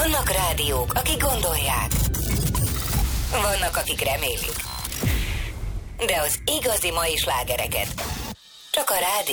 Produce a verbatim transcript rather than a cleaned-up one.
Vannak rádiók, akik gondolják. Vannak, akik remélik. De az igazi mai slágereket csak a rádió